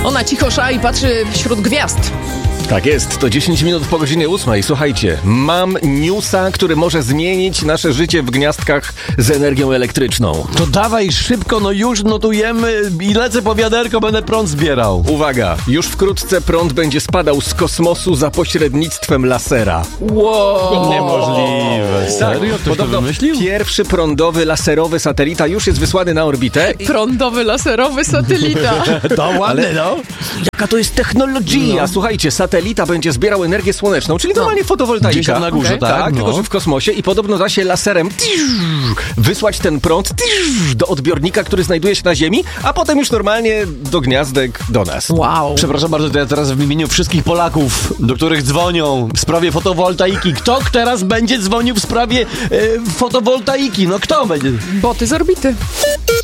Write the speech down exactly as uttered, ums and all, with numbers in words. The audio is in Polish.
Ona cicho sza i patrzy wśród gwiazd. Tak jest, to dziesięć minut po godzinie ósmej. Słuchajcie, mam newsa, który może zmienić nasze życie w gniazdkach z energią elektryczną. To dawaj szybko, no już notujemy i lecę po wiaderko, będę prąd zbierał. Uwaga, już wkrótce prąd będzie spadał z kosmosu za pośrednictwem lasera. Wow. Niemożliwe. Serio? Ktoś to Podobno wymyślił? pierwszy prądowy, laserowy satelita już jest wysłany na orbitę. Prądowy, laserowy satelita. To ładne, no. Jaka to jest technologia? No. Słuchajcie, satelita będzie zbierał energię słoneczną, czyli normalnie fotowoltaika. Gdzieś tam na górze, Okay. tak, Tak, no. tylko że w kosmosie i podobno da się laserem wysłać ten prąd do odbiornika, który znajduje się na Ziemi, a potem już normalnie do gniazdek do nas. Wow. Przepraszam bardzo, to ja teraz w imieniu wszystkich Polaków, do których dzwonią w sprawie fotowoltaiki. Kto teraz będzie dzwonił w sprawie e, fotowoltaiki? No kto będzie? Boty z orbity.